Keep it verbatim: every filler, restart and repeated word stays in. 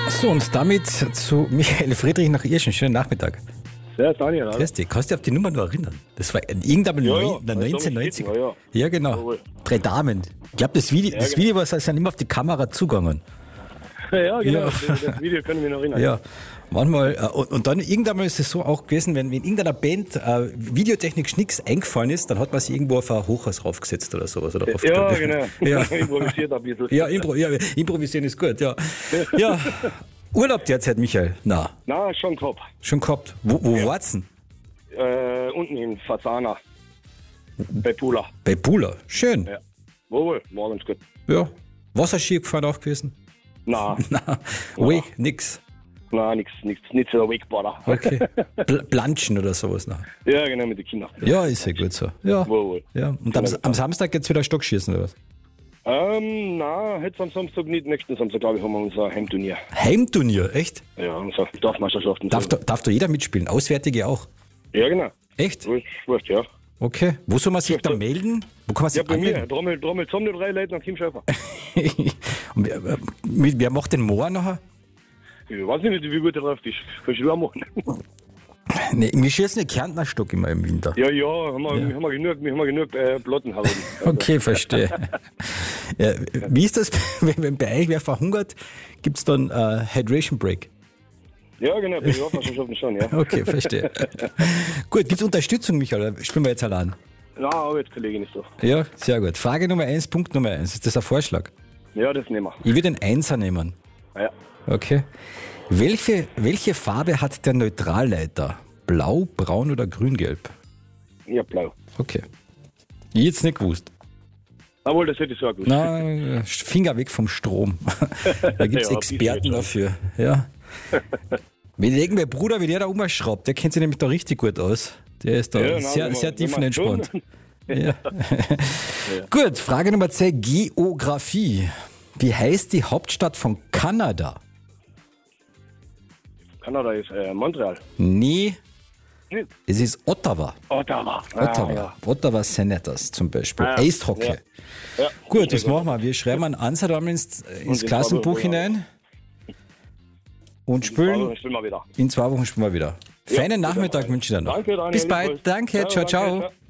So, und damit zu Michael Friedrich nach Irschen. Schönen Nachmittag. Ja, Daniel. Grüß dich. Kannst du dich auf die Nummer noch erinnern? Das war irgendwann mal Ja, neun- ja, in der weiß neunzehnhundertneunzig. doch, ja, Ja, genau. Jawohl. Drei Damen. Ich glaube, das Video, das genau. Video war sind immer auf die Kamera zugegangen. Ja, genau. Ja. Das, das Video können wir noch erinnern. Ja. Manchmal, äh, und, und dann irgendwann mal ist es so auch gewesen, wenn, wenn in irgendeiner Band äh, videotechnisch nichts eingefallen ist, dann hat man sich irgendwo auf ein Hochhaus raufgesetzt oder sowas. Oder auf Ja, der- genau. Ja. Improvisiert ein bisschen. Ja, Impro, ja, improvisieren ist gut, ja. Ja. Urlaub derzeit, Michael? Na, Na, schon gehabt. schon gehabt. Wo, wo war's denn? Äh, unten in Fasana. Bei Pula. Bei Bula. Schön. Ja. Wohl, war ganz gut. Ja. Wasserski gefahren auch gewesen? Na, Na, Wake, nix. na, nix, nix, nicht so Wakeboarder. Okay. Pl Planschen oder sowas. Na. Ja, genau, mit den Kindern. Ja, ist ja gut so. Ja. Wohl. Ja. Und am, am Samstag geht's wieder Stockschießen oder was? Ähm, na, jetzt am Samstag nicht. Nächsten Samstag, glaube ich, haben wir unser Heimturnier. Heimturnier, echt? Ja, unsere Dorfmeisterschaften. Darf, da, darf da jeder mitspielen? Auswärtige auch? Ja, genau. Echt? Wurscht, wurscht, ja. Okay. Wo soll man sich da melden? Wo kann man sich Ja, bei mir. anmelden? Trommel, Trommel zusammen, die drei Leute nach Kim Schäfer. Und wer, äh, mit- wer macht den Moor nachher? Ich weiß nicht, wie gut der drauf ist. Kannst du auch machen. Nee, wir schießen den Kärntner Stock immer im Winter. Ja, ja, haben wir, wir haben wir genug, wir haben wir genug äh, Platten haben. Okay, verstehe. Ja, wie ist das, wenn, wenn bei euch wer verhungert, gibt es dann äh, Hydration Break? Ja, genau, bei den Dorfmeisterschaften schon, ja. Okay, verstehe. Gut, gibt es Unterstützung, Michael? Oder spielen wir jetzt allein? Na, Arbeitskollegin ist doch. Ja, sehr gut. Frage Nummer eins, Punkt Nummer eins. Ist das ein Vorschlag? Ja, das nehmen wir. Ich würde den Einser nehmen. Ja. Okay. Welche, welche Farbe hat der Neutralleiter? Blau, braun oder grün-gelb? Ja, blau. Okay. Ich jetzt nicht gewusst. Obwohl, das hätte ich so auch gewusst. Na, Finger weg vom Strom. Da gibt es Ja, Experten bisschen dafür. Ja. Wenn ich mein Bruder, wie der da umschraubt, der kennt sich nämlich da richtig gut aus. Der ist da Ja, na, sehr, wenn man- sehr wenn tiefenentspannt. man Ja. Gut, Frage Nummer zwei, Geografie. Wie heißt die Hauptstadt von Kanada? Kanada ist äh, Montreal. Nee, Nicht? es ist Ottawa. Ottawa. Ottawa. Ah, ja. Ottawa Senators zum Beispiel. Ah, Eishockey. ja. Ja. Gut, das machen wir. Wir schreiben einen Ansatz ins, ins in Klassenbuch zwei Wochen, hinein und Also, spielen. spielen wir wieder. In zwei Wochen spielen wir wieder. Feinen Ja, Nachmittag wieder. wünsche ich dir noch. Danke, Daniel. Bis bald. Ebenfalls. Danke. Ciao, Ciao, ciao. danke, ciao.